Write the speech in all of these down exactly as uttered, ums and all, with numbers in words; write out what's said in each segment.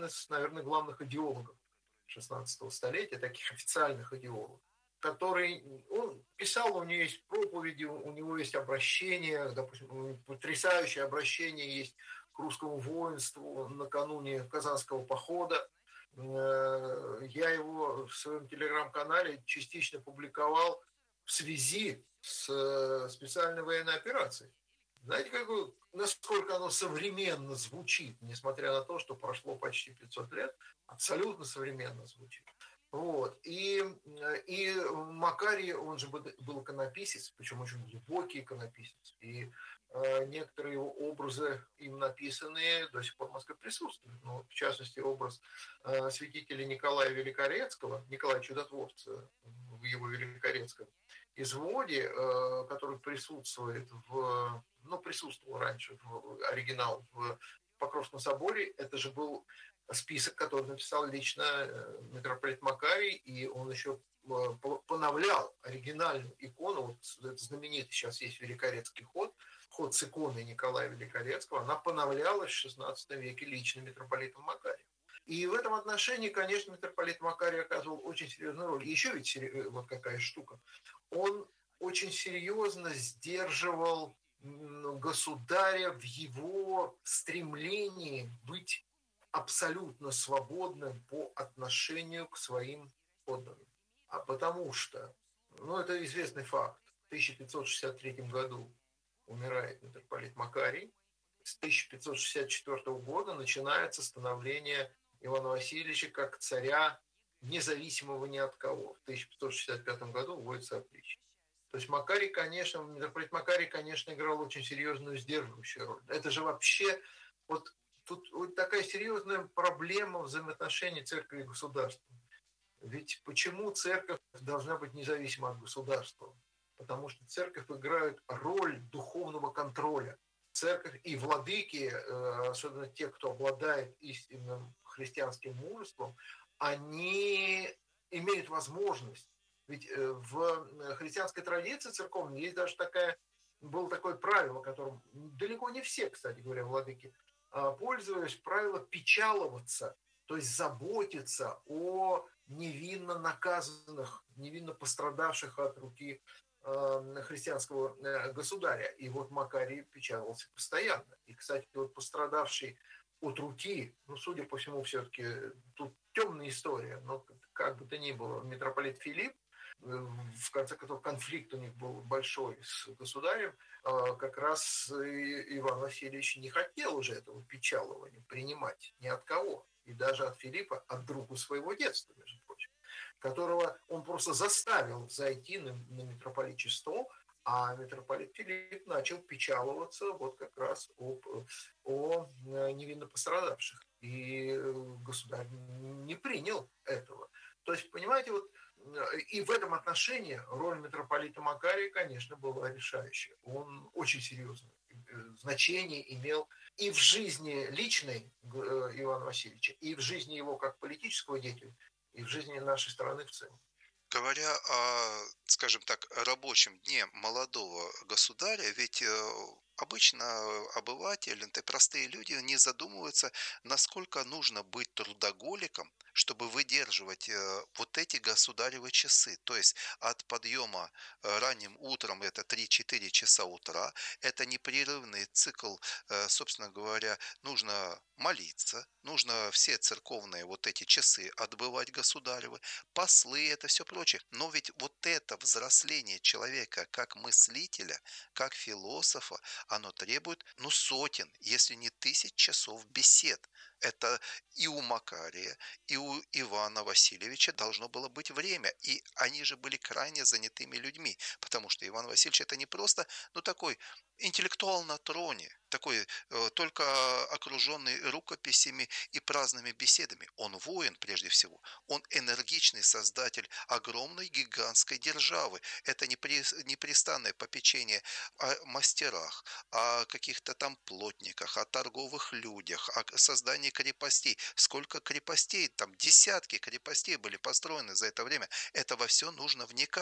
один из, наверное, главных идеологов шестнадцатого столетия, таких официальных идеологов, который, он писал, у него есть проповеди, у него есть обращения, допустим, потрясающее обращение есть к русскому воинству накануне Казанского похода. Я его в своем телеграм-канале частично публиковал в связи с специальной военной операцией. Знаете, какое, насколько оно современно звучит, несмотря на то, что прошло почти пятьсот лет, абсолютно современно звучит. Вот. И, и Макарий, он же был иконописец, причем очень глубокий иконописец. И э, некоторые его образы им написанные до сих пор в Москве присутствуют. Ну, в частности, образ э, святителя Николая Великорецкого, Николая Чудотворца в его Великорецком изводе, э, который присутствует в, ну, присутствовал раньше в оригинал в Покровском соборе, это же был список, который написал лично митрополит Макарий, и он еще поновлял оригинальную икону, вот это знаменитый сейчас есть Великорецкий ход, ход с иконой Николая Великорецкого, она поновлялась в шестнадцатом веке лично митрополитом Макарием. И в этом отношении, конечно, митрополит Макарий оказывал очень серьезную роль. И еще ведь вот какая штука. Он очень серьезно сдерживал государя в его стремлении быть абсолютно свободным по отношению к своим подданным. А потому что, ну, это известный факт, в тысяча пятьсот шестьдесят третьем году умирает митрополит Макарий, с тысяча пятьсот шестьдесят четвёртого года начинается становление Ивана Васильевича как царя, независимого ни от кого. В тысяча пятьсот шестьдесят пятом году вводится опричнина. То есть Макарий, конечно, митрополит Макарий, конечно, играл очень серьезную сдерживающую роль. Это же вообще, вот тут вот такая серьезная проблема взаимоотношений церкви и государства. Ведь почему церковь должна быть независима от государства? Потому что церковь играет роль духовного контроля. Церковь и владыки, особенно те, кто обладает истинным христианским мужеством, они имеют возможность. Ведь в христианской традиции церковной есть даже такая, было такое правило, которым далеко не все, кстати говоря, владыки пользовались, правило печаловаться, то есть заботиться о невинно наказанных, невинно пострадавших от руки христианского государя. И вот Макарий печаловался постоянно. И, кстати, вот пострадавший от руки, ну, судя по всему, все-таки тут темная история, но как бы то ни было, митрополит Филипп, в конце концов, конфликт у них был большой с государем, как раз Иван Васильевич не хотел уже этого печалования принимать ни от кого. И даже от Филиппа, от друга своего детства, между прочим, которого он просто заставил зайти на, на митрополичество, а митрополит Филипп начал печаловаться вот как раз об, о невинно пострадавших. И государь не принял этого. То есть, понимаете, вот и в этом отношении роль митрополита Макария, конечно, была решающая. Он очень серьезное значение имел и в жизни личной Ивана Васильевича, и в жизни его как политического деятеля, и в жизни нашей страны в целом. Говоря о, скажем так, рабочем дне молодого государя, ведь обычно обыватель, это простые люди, не задумываются, насколько нужно быть трудоголиком, чтобы выдерживать вот эти государевы часы. То есть от подъема ранним утром, это три-четыре часа утра, это непрерывный цикл, собственно говоря, нужно молиться, нужно все церковные вот эти часы отбывать государевы, послы, это все прочее. Но ведь вот это взросление человека как мыслителя, как философа, оно требует, ну, сотен, если не тысяч часов бесед. Это и у Макария, и у Ивана Васильевича должно было быть время. И они же были крайне занятыми людьми, потому что Иван Васильевич это не просто, ну, такой интеллектуал на троне, такой э, только окруженный рукописями и праздными беседами. Он воин прежде всего. Он энергичный создатель огромной гигантской державы. Это непрестанное попечение о мастерах, о каких-то там плотниках, о торговых людях, о создании крепостей. Сколько крепостей, там десятки крепостей были построены за это время. Это во все нужно вникать.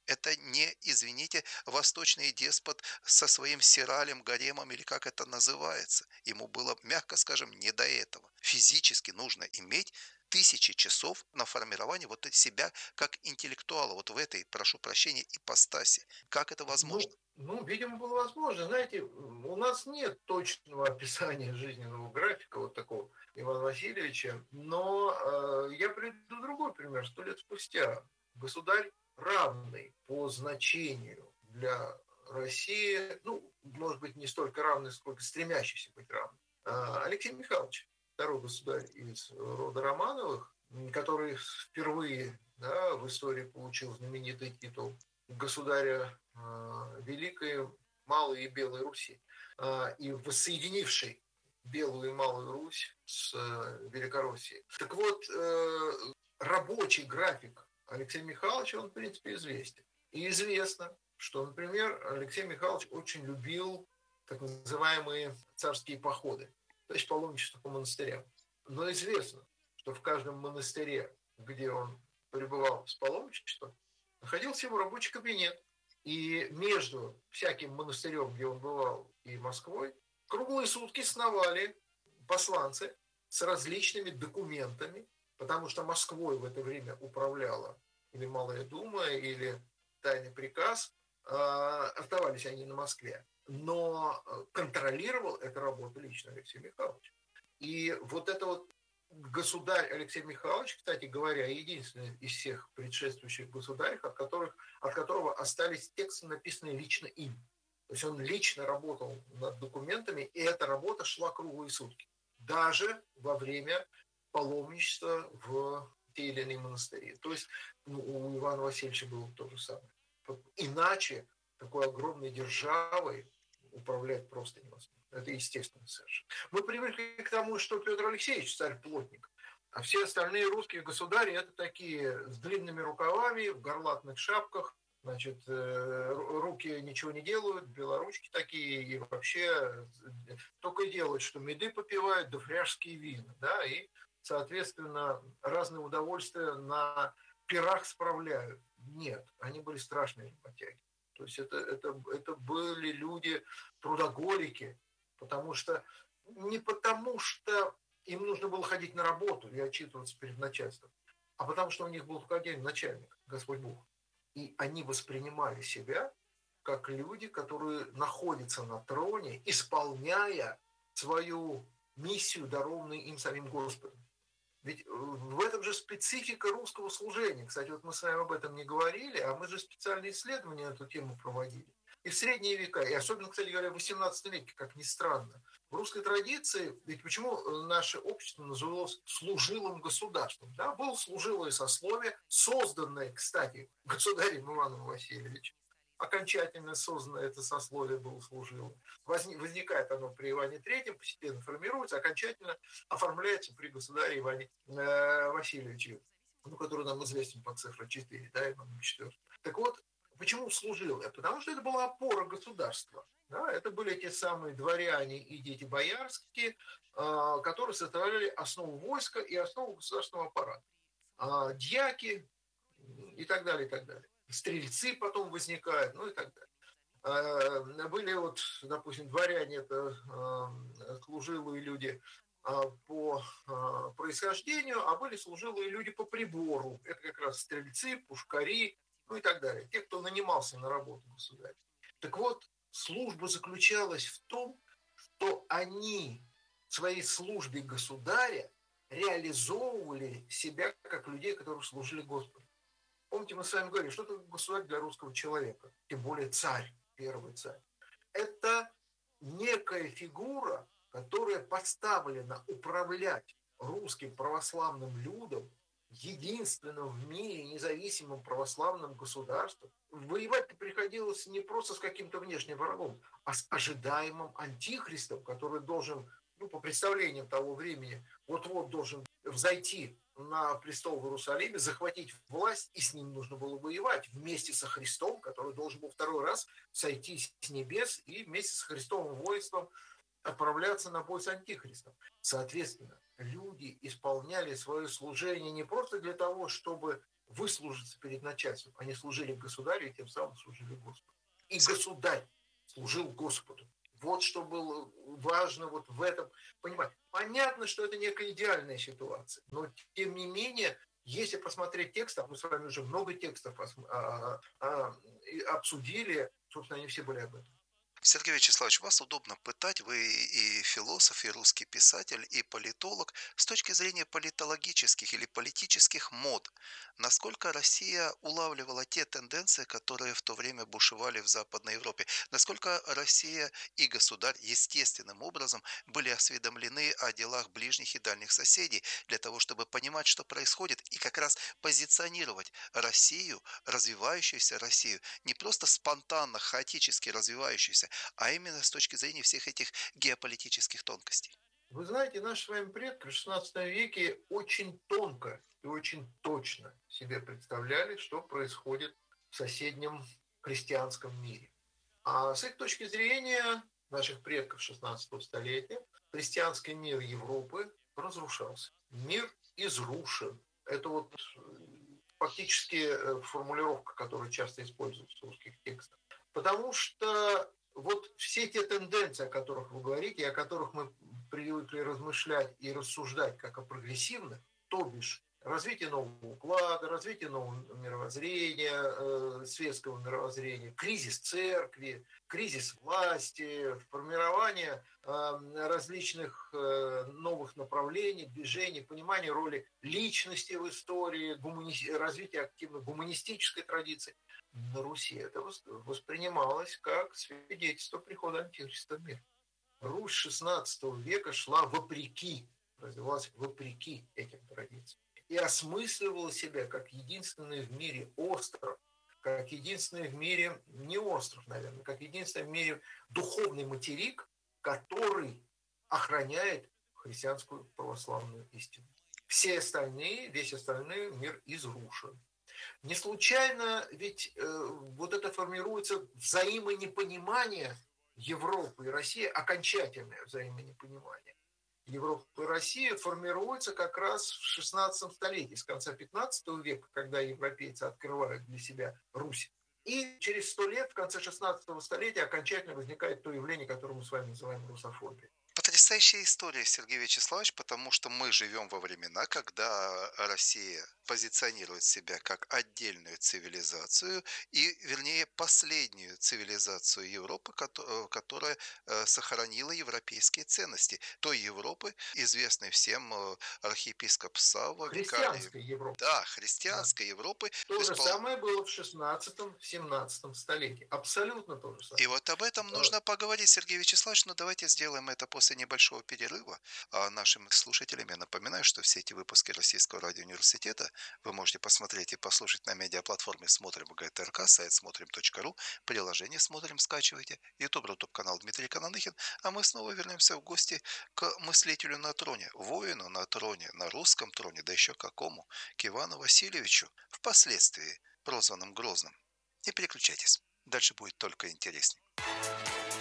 Это не, извините, восточный деспот со своим сиралем, гаремом или как это называется. Ему было, мягко скажем, не до этого. Физически нужно иметь тысячи часов на формирование вот себя как интеллектуала, вот в этой, прошу прощения, ипостаси. Как это возможно? Ну, ну, видимо, было возможно. Знаете, у нас нет точного описания жизненного графика вот такого Ивана Васильевича, но э, я приведу другой пример. Сто лет спустя государь равный по значению для России, ну, может быть, не столько равный, сколько стремящийся быть равным, э, Алексей Михайлович, второй государь из рода Романовых, который впервые, да, в истории получил знаменитый титул государя э, Великой, Малой и Белой Руси, э, и воссоединивший Белую и Малую Русь с э, Великороссией. Так вот, э, рабочий график Алексея Михайловича, он, в принципе, известен. И известно, что, например, Алексей Михайлович очень любил так называемые царские походы, то есть паломничество по монастырям. Но известно, что в каждом монастыре, где он пребывал с паломничеством, находился его рабочий кабинет. И между всяким монастырем, где он бывал, и Москвой, круглые сутки сновали посланцы с различными документами, потому что Москвой в это время управляла или Малая Дума, или Тайный приказ, оставались они на Москве. Но контролировал эту работу лично Алексей Михайлович. И вот это вот государь Алексей Михайлович, кстати говоря, единственный из всех предшествующих государей, от, которых, от которого остались тексты, написанные лично им. То есть он лично работал над документами, и эта работа шла круглые сутки. Даже во время паломничества в те или иные монастыри. То есть ну, у Ивана Васильевича было то же самое. Иначе такой огромной державой управлять просто невозможно. Это естественно совершенно. Мы привыкли к тому, что Петр Алексеевич царь-плотник, а все остальные русские государи это такие с длинными рукавами, в горлатных шапках, значит, руки ничего не делают, белоручки такие, и вообще только делают, что меды попивают, да фряжские вина, да, и, соответственно, разные удовольствия на пирах справляют. Нет, они были страшные работяги. То есть это, это, это были люди трудоголики, потому что не потому, что им нужно было ходить на работу и отчитываться перед начальством, а потому что у них был только один начальник, Господь Бог. И они воспринимали себя как люди, которые находятся на троне, исполняя свою миссию, дарованную им самим Господом. Ведь в этом же специфика русского служения. Кстати, вот мы с вами об этом не говорили, а мы же специальные исследования на эту тему проводили. И в средние века, и особенно, кстати говоря, в восемнадцатом веке, как ни странно, в русской традиции, ведь почему наше общество называлось служилым государством? Да? Было служилое сословие, созданное, кстати, государем Иваном Васильевичем. Окончательно созданное это сословие было служилым. Возникает оно при Иване Третьем, постепенно формируется, окончательно оформляется при государе Иване э, Васильевиче, ну, который нам известен по цифре четыре, да, Ивану четвёртому. Так вот, почему служилое? Потому что это была опора государства. Да? Это были те самые дворяне и дети боярские, э, которые составляли основу войска и основу государственного аппарата. А дьяки и так далее, и так далее. Стрельцы потом возникают, ну и так далее. Были вот, допустим, дворяне, это служилые люди по происхождению, а были служилые люди по прибору. Это как раз стрельцы, пушкари, ну и так далее. Те, кто нанимался на работу государя. Так вот, служба заключалась в том, что они в своей службе государя реализовывали себя как людей, которые служили Господу. Помните, мы с вами говорили, что такое государь для русского человека, тем более царь, первый царь. Это некая фигура, которая поставлена управлять русским православным людом, единственным в мире независимым православным государством. Воевать-то приходилось не просто с каким-то внешним врагом, а с ожидаемым антихристом, который должен, ну, по представлениям того времени, вот-вот должен взойти на престол в Иерусалиме, захватить власть, и с ним нужно было воевать вместе со Христом, который должен был второй раз сойти с небес и вместе с Христовым воинством отправляться на бой с Антихристом. Соответственно, люди исполняли свое служение не просто для того, чтобы выслужиться перед начальством. Они служили государю и тем самым служили Господу. И государь служил Господу. Вот что было важно вот в этом понимать. Понятно, что это некая идеальная ситуация, но тем не менее, если посмотреть текст, а мы с вами уже много текстов а, а, обсудили, собственно, они все были об этом. Сергей Вячеславович, вас удобно пытать, вы и философ, и русский писатель, и политолог. С точки зрения политологических или политических мод, насколько Россия улавливала те тенденции, которые в то время бушевали в Западной Европе? Насколько Россия и государь естественным образом были осведомлены о делах ближних и дальних соседей, для того, чтобы понимать, что происходит, и как раз позиционировать Россию, развивающуюся Россию, не просто спонтанно, хаотически развивающуюся, а именно с точки зрения всех этих геополитических тонкостей. Вы знаете, наши с вами предки в шестнадцатом веке очень тонко и очень точно себе представляли, что происходит в соседнем христианском мире. А с их точки зрения, наших предков шестнадцатого столетия, христианский мир Европы разрушался. Мир изрушен. Это вот фактически формулировка, которая часто используется в русских текстах. Потому что вот все те тенденции, о которых вы говорите, о которых мы привыкли размышлять и рассуждать как о прогрессивных, то бишь развитие нового уклада, развитие нового мировоззрения, э, светского мировоззрения, кризис церкви, кризис власти, формирование э, различных э, новых направлений, движений, понимание роли личности в истории, гумани... развитие активно гуманистической традиции. На Руси это воспринималось как свидетельство прихода Антихриста в мир. Русь шестнадцатого века шла вопреки, развивалась вопреки этим традициям. И осмысливала себя как единственный в мире остров, как единственный в мире, не остров, наверное, как единственный в мире духовный материк, который охраняет христианскую православную истину. Все остальные, весь остальной мир изрушен. Не случайно ведь э, вот это формируется взаимонепонимание Европы и России, окончательное взаимонепонимание. Европа и Россия формируется как раз в шестнадцатом столетии, с конца пятнадцатого века, когда европейцы открывают для себя Русь. И через сто лет, в конце шестнадцатого столетия, окончательно возникает то явление, которое мы с вами называем русофобией. Потрясающая история, Сергей Вячеславович, потому что мы живем во времена, когда Россия позиционирует себя как отдельную цивилизацию и, вернее, последнюю цивилизацию Европы, кото- которая э, сохранила европейские ценности. Той Европы, известной всем э, архиепископ Савва, викарий, Христианской Европы. да, Да. христианской Европы, то То есть же пол- самое было в шестнадцатом-семнадцатом столетии. Абсолютно то же И самое. вот об этом нужно поговорить, Сергей Вячеславович, но давайте сделаем это после небольшого перерыва. А нашим слушателям я напоминаю, что все эти выпуски Российского радиоуниверситета вы можете посмотреть и послушать на медиаплатформе «Смотрим ГТРК», сайт смотрим точка ру, приложение «Смотрим» скачивайте, YouTube, Рутуб канал Дмитрий Кананыхин, а мы снова вернемся в гости к мыслителю на троне, воину на троне, на русском троне, да еще какому, к Ивану Васильевичу, впоследствии прозванным Грозным. Не переключайтесь. Дальше будет только интереснее.